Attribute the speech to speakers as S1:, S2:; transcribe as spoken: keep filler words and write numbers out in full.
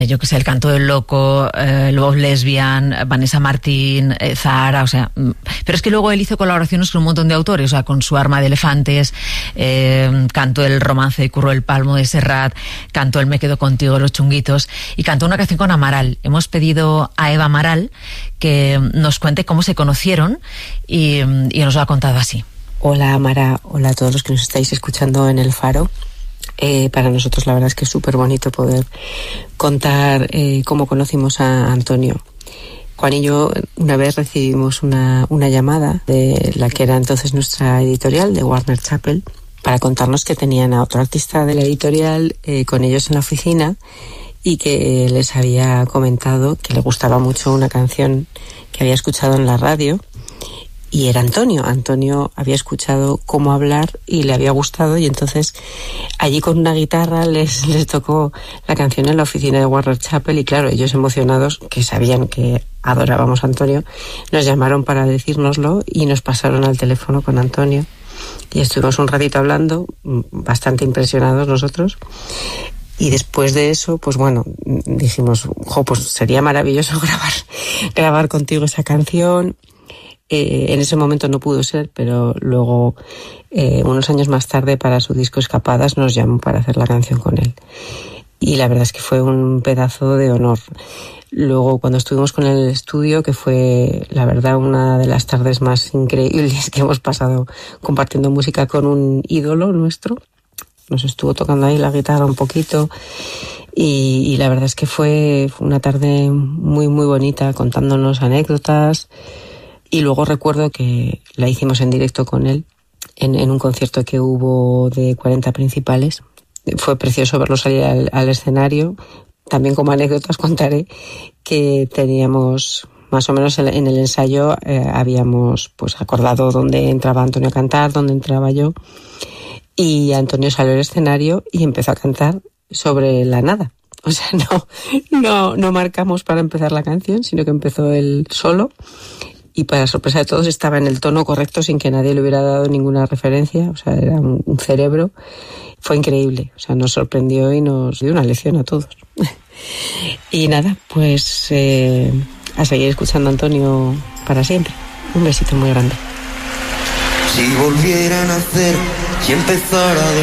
S1: yo que sé, El Canto del Loco, eh, Love Lesbian, Vanessa Martín, eh, Zahara, o sea, pero es que luego él hizo colaboraciones con un montón de autores, o sea, con Su Arma de Elefantes, eh, cantó el romance de Curro el Palmo de Serrat, cantó el Me Quedo Contigo de Los Chunguitos y cantó una canción con Amaral. Hemos pedido a Eva Amaral que nos cuente cómo se conocieron y, y nos lo ha contado así.
S2: Hola Mara, hola a todos los que nos estáis escuchando en El Faro. Eh, para nosotros la verdad es que es súper bonito poder contar eh, cómo conocimos a Antonio. Juan y yo una vez recibimos una, una llamada de la que era entonces nuestra editorial, de Warner Chappell, para contarnos que tenían a otro artista de la editorial eh, con ellos en la oficina y que les había comentado que le gustaba mucho una canción que había escuchado en la radio. Y era Antonio. Antonio había escuchado Cómo Hablar y le había gustado, y entonces allí con una guitarra les, les tocó la canción en la oficina de Warner Chappell y claro, ellos emocionados, que sabían que adorábamos a Antonio, nos llamaron para decírnoslo y nos pasaron al teléfono con Antonio y estuvimos un ratito hablando, bastante impresionados nosotros. Y después de eso, pues bueno, dijimos, jo, pues sería maravilloso grabar, grabar contigo esa canción. Eh, en ese momento no pudo ser, pero luego, eh, unos años más tarde, para su disco Escapadas, nos llamó para hacer la canción con él. Y la verdad es que fue un pedazo de honor. Luego, cuando estuvimos con él en el estudio, que fue, la verdad, una de las tardes más increíbles que hemos pasado compartiendo música con un ídolo nuestro, nos estuvo tocando ahí la guitarra un poquito y, y la verdad es que fue una tarde muy, muy bonita, contándonos anécdotas. Y luego recuerdo que la hicimos en directo con él, en, en un concierto que hubo de cuarenta principales. Fue precioso verlo salir al, al escenario. También como anécdotas contaré que teníamos, más o menos en, en el ensayo, eh, habíamos pues acordado dónde entraba Antonio a cantar, dónde entraba yo. Y Antonio salió al escenario y empezó a cantar sobre la nada. O sea, no, no, no marcamos para empezar la canción, sino que empezó él solo. Y para sorpresa de todos estaba en el tono correcto sin que nadie le hubiera dado ninguna referencia, o sea, era un, un cerebro. Fue increíble, o sea, nos sorprendió y nos dio una lección a todos. Y nada, pues eh, a seguir escuchando a Antonio para siempre. Un besito muy grande.
S3: Si volviera a nacer y empezara de